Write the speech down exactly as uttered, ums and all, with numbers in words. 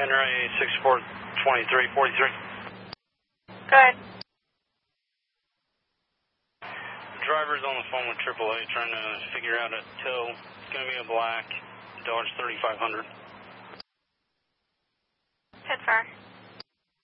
Henry six four twenty-three forty-three. Good. Driver's on the phone with triple A trying to figure out a tow. It's going to be a black Dodge thirty-five hundred. ten four.